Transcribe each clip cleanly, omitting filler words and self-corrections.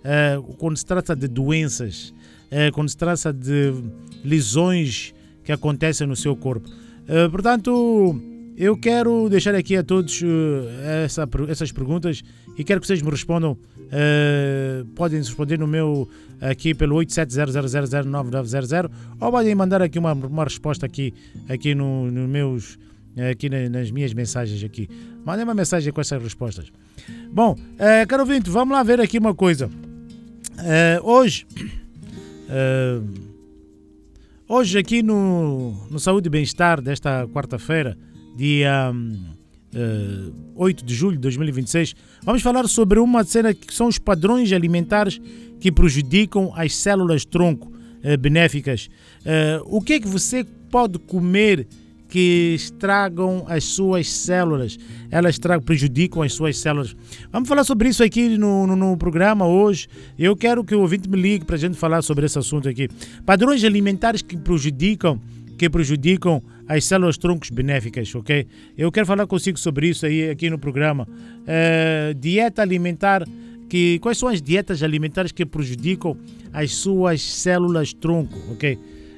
quando se trata de doenças, quando se trata de lesões que acontecem no seu corpo. Portanto, eu quero deixar aqui a todos essas perguntas e quero que vocês me respondam. Podem responder no meu aqui pelo 8700009900 ou podem mandar aqui uma resposta aqui no meus aqui nas minhas mensagens aqui. Mandem uma mensagem com essas respostas. Bom, caro ouvinte, vamos lá ver aqui uma coisa. Hoje aqui no Saúde e Bem-Estar desta quarta-feira, dia 8 de julho de 2026, vamos falar sobre uma cena que são os padrões alimentares que prejudicam as células-tronco benéficas. O que é que você pode comer que estragam as suas células? Elas prejudicam as suas células. Vamos falar sobre isso aqui no programa hoje. Eu quero que o ouvinte me ligue para a gente falar sobre esse assunto aqui. Padrões alimentares que prejudicam as células troncos benéficas, ok? Eu quero falar consigo sobre isso aí aqui no programa. Dieta alimentar, quais são as dietas alimentares que prejudicam as suas células tronco, ok?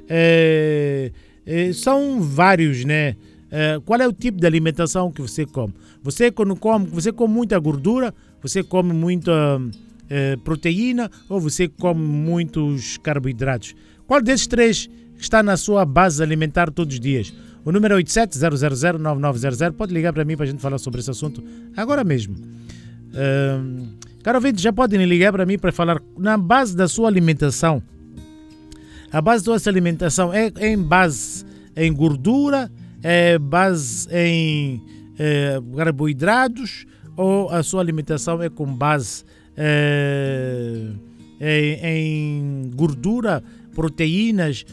São vários, né? Qual é o tipo de alimentação que você come? Você come muita gordura, você come muita proteína ou você come muitos carboidratos? Qual desses três está na sua base alimentar todos os dias? O número é 8700009900. Pode ligar para mim para a gente falar sobre esse assunto agora mesmo. Caro ouvinte, já podem ligar para mim para falar na base da sua alimentação. A base da sua alimentação é em base em gordura, é base em carboidratos, ou a sua alimentação é com base em gordura, proteínas?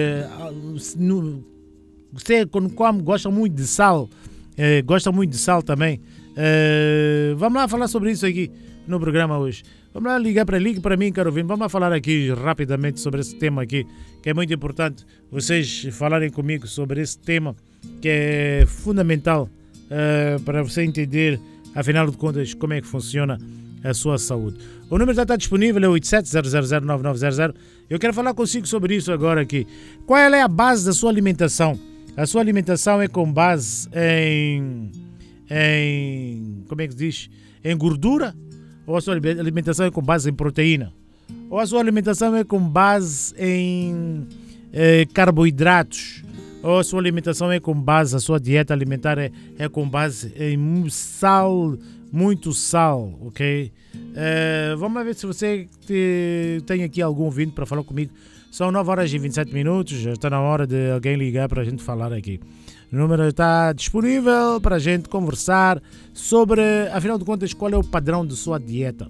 Você quando come gosta muito de sal, também. Vamos lá falar sobre isso aqui no programa hoje. Vamos lá, ligue para mim, caro ouvinte. Vamos lá falar aqui rapidamente sobre esse tema aqui, que é muito importante vocês falarem comigo sobre esse tema, que é fundamental para você entender, afinal de contas, como é que funciona a sua saúde. O número já está disponível, é 8700009900. Eu quero falar consigo sobre isso agora aqui. Qual é a base da sua alimentação? A sua alimentação é com base em como é que se diz? Em gordura? Ou a sua alimentação é com base em proteína? Ou a sua alimentação é com base em carboidratos? Ou a sua alimentação é com base, a sua dieta alimentar é com base em sal, muito sal, ok? Vamos lá ver se você tem aqui algum ouvinte para falar comigo. São 9 horas e 27 minutos, já está na hora de alguém ligar para a gente falar aqui. O número está disponível para a gente conversar sobre, afinal de contas, qual é o padrão de sua dieta.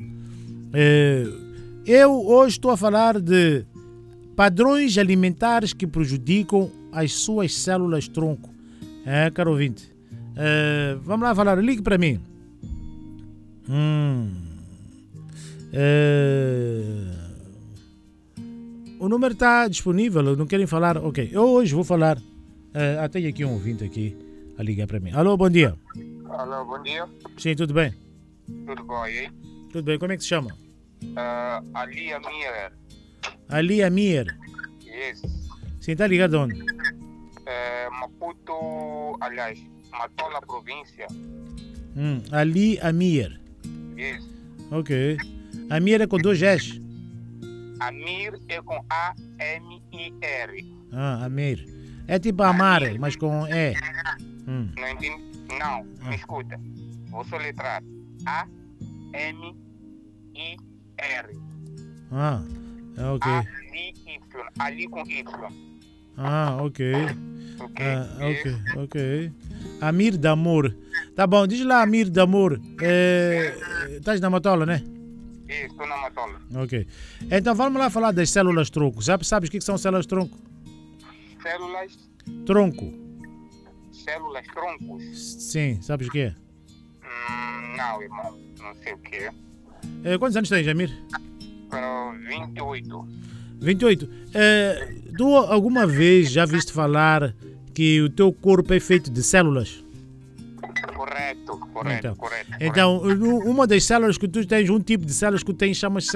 Eu hoje estou a falar de padrões alimentares que prejudicam as suas células tronco. Caro ouvinte, vamos lá falar, ligue para mim. O número está disponível, não querem falar? Ok, eu hoje vou falar. Tenho aqui um ouvinte aqui a ligar para mim. Alô, bom dia. Alô, bom dia. Sim, tudo bem? Tudo bom aí? Tudo bem, como é que se chama? Ali Amir. Ali Amir. Yes. Sim, está ligado onde? Maputo, aliás, Matola província. Ali Amir. Yes. Ok. Amir é com 2 S. Amir é com A-M-I-R. Amir. É tipo Amar, mas com E. Não entendi? Não, me escuta. Vou soletrar. A-M-I-R. Ok. Ali-Y. Ali com Y. Ok. Ok. Amir Damor. Tá bom, diz lá, Amir Damor. Estás na Matola, né? Estou na Matola. Ok. Então vamos lá falar das células tronco. Sabes o que são células tronco? Células? Tronco. Células troncos? Sim, sabes o que é? Não, irmão. Não sei o que é. Quantos anos tens, Amir? 28. 28. Tu alguma vez já viste falar que o teu corpo é feito de células? Correto. Então, uma das células que tu tens, um tipo de células que tu tens, chama-se